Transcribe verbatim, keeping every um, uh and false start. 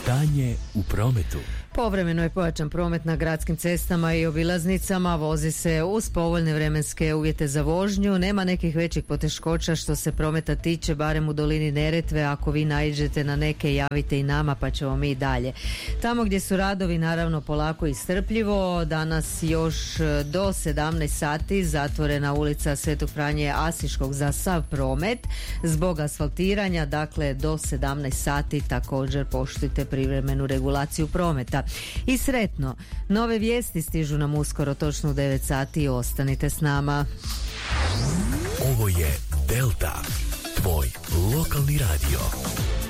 Stanje u prometu. Povremeno je pojačan promet na gradskim cestama i obilaznicama, vozi se uz povoljne vremenske uvjete za vožnju, nema nekih većih poteškoća što se prometa tiče, barem u dolini Neretve. Ako vi naiđete na neke, javite i nama pa ćemo mi dalje. Tamo gdje su radovi, naravno polako i strpljivo. Danas još do sedamnaest sati zatvorena ulica Svetog Franje Asiškog za sav promet zbog asfaltiranja, dakle do sedamnaest sati također poštujte privremenu regulaciju prometa. I sretno, nove vijesti stižu nam uskoro točno u devet sati, ostanite s nama. Ovo je Delta, tvoj lokalni radio.